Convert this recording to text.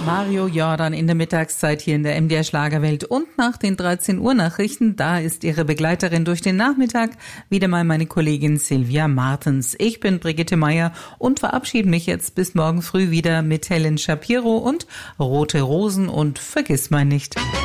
Mario Jordan in der Mittagszeit hier in der MDR Schlagerwelt und nach den 13 Uhr Nachrichten, da ist Ihre Begleiterin durch den Nachmittag, wieder mal meine Kollegin Silvia Martens. Ich bin Brigitte Meier und verabschiede mich jetzt bis morgen früh wieder mit Helen Shapiro und Rote Rosen und Vergiss mein nicht.